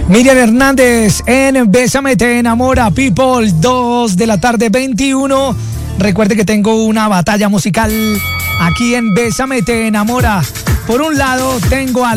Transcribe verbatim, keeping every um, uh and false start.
Miriam Hernández en Bésame te enamora, people, dos de la tarde, veintiuno. Recuerde que tengo una batalla musical aquí en Bésame te enamora. Por un lado tengo a